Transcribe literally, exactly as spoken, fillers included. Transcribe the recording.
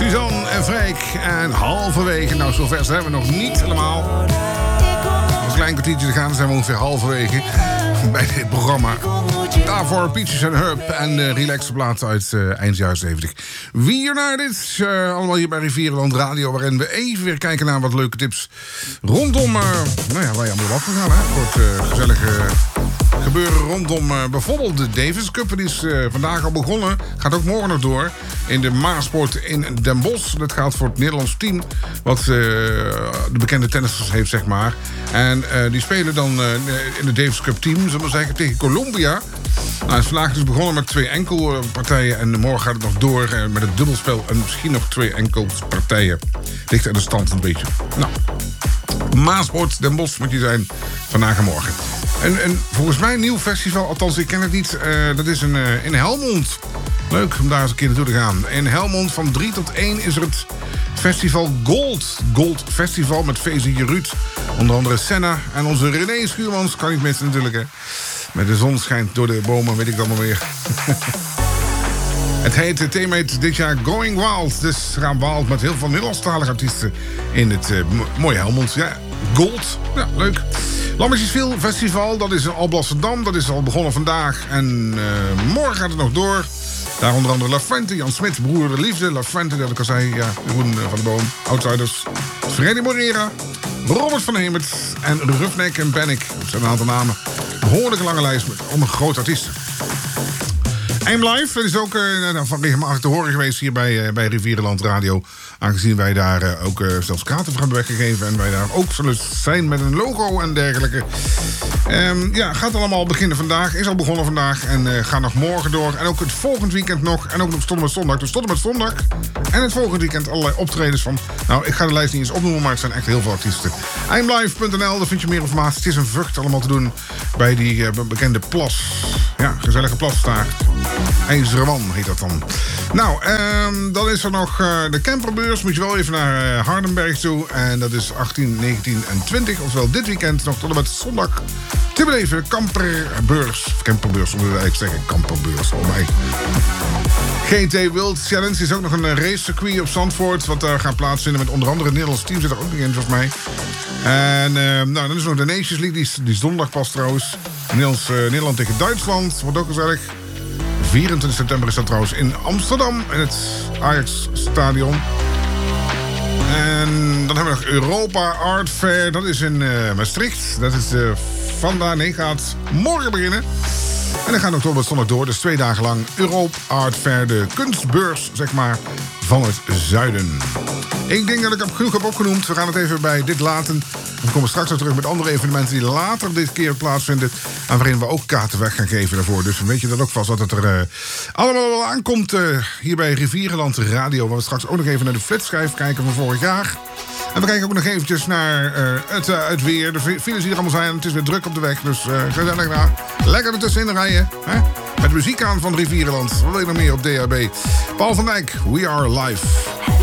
Suzanne en Freek. En halverwege, nou zover zijn we nog niet helemaal. Als een klein kwartiertje te gaan, zijn we ongeveer halverwege bij dit programma. Daarvoor Peaches and Herb en de relaxe plaat uit uh, eind jaren zeventig. We United, uh, allemaal hier bij Rivierenland Radio, waarin we even weer kijken naar wat leuke tips rondom, uh, nou ja, waar je allemaal op gaan, hè, voor het uh, gezellige gebeuren rondom uh, bijvoorbeeld de Davis Cup. Die is uh, vandaag al begonnen, gaat ook morgen nog door in de Maasport in Den Bosch. Dat gaat voor het Nederlands team, wat uh, de bekende tennissers heeft, zeg maar. En uh, die spelen dan uh, in de Davis Cup team, zullen we zeggen, tegen Colombia. Nou, het is vandaag dus begonnen met twee enkelpartijen en morgen gaat het nog door met het dubbelspel en misschien nog twee enkelpartijen. Ligt aan de stand een beetje. Nou, Maasport, Den Bosch moet je zijn vandaag en morgen. En, en volgens mij een nieuw festival, althans ik ken het niet, uh, dat is een, uh, in Helmond. Leuk om daar eens een keer naartoe te gaan. In Helmond van drie tot één is er het festival Gold. Gold Festival met Fezi Jeruut. Onder andere Senna en onze René Schuurmans, kan niet missen natuurlijk, hè. Met de zon schijnt door de bomen, weet ik dan maar weer. Het heet, het thema heet dit jaar Going Wild. Dus we gaan wild met heel veel Nederlandstalige artiesten in het uh, mooie Helmond. Ja, Gold, ja, leuk. Lammetjesville Festival, dat is in Alblasserdam. Dat is al begonnen vandaag en uh, morgen gaat het nog door. Daar onder andere La Fuente, Jan Smit, Broer de Liefde. La Fuente, dat ik al zei, ja, Jeroen van de Boom, Outsiders. Freddy Morera, Robert van Hemert en Rufnek en Bennik. Dat zijn een aantal namen. Behoorlijke lange lijst met allemaal grote artiesten. I'm Live, dat is ook uh, van regelmatig te horen geweest hier bij, uh, bij Rivierenland Radio. Aangezien wij daar uh, ook uh, zelfs kaarten voor hebben weggegeven. En wij daar ook zullen zijn met een logo en dergelijke. Um, ja, gaat allemaal beginnen vandaag. Is al begonnen vandaag en uh, gaat nog morgen door. En ook het volgend weekend nog. En ook nog tot en met zondag. Dus tot en met zondag. En het volgende weekend allerlei optredens van... Nou, ik ga de lijst niet eens opnoemen, maar het zijn echt heel veel artiesten. imlive punt n l, daar vind je meer informatie. Het is een vucht allemaal te doen bij die uh, bekende plas. Ja, gezellige plasstaart. IJzeren Man heet dat dan. Nou, um, dan is er nog uh, de camperbeurs. Moet je wel even naar uh, Hardenberg toe. En dat is achttien, negentien en twintig. Oftewel dit weekend nog tot en met zondag te beleven. De camperbeurs. Camperbeurs, moet ik eigenlijk zeggen. Camperbeurs, oh my. G T World Challenge is ook nog een racecircuit op Zandvoort. Wat daar gaat plaatsvinden met onder andere het Nederlands team. Zit er ook niet in, volgens mij. En uh, nou, dan is nog de Nations League. Die is, die is donderdag pas trouwens. Nederlands, uh, Nederland tegen Duitsland. Wordt ook gezellig. vierentwintig september is dat trouwens in Amsterdam. In het Ajax-stadion. En dan hebben we nog Europa Art Fair. Dat is in uh, Maastricht. Dat is uh, vandaag, nee, gaat morgen beginnen. En dan gaat het ook tot zondag door. Dus twee dagen lang Europa Art Fair. De kunstbeurs, zeg maar, van het zuiden. Ik denk dat ik hem genoeg heb opgenoemd. We gaan het even bij dit laten. We komen straks nog terug met andere evenementen die later dit keer plaatsvinden. En waarin we ook kaarten weg gaan geven daarvoor. Dus weet je dat ook vast dat het er uh, allemaal wel aankomt uh, hier bij Rivierenland Radio. Waar we straks ook nog even naar de flitschijf kijken van vorig jaar. En we kijken ook nog eventjes naar uh, het, uh, het weer. De files die er allemaal zijn. Het is weer druk op de weg. Dus uh, gezellig daar. Lekker ertussenin rijden. Hè? Met muziek aan van Rivierenland. Wat wil je nog meer op D H B? Paul van Dijk, We Are Live.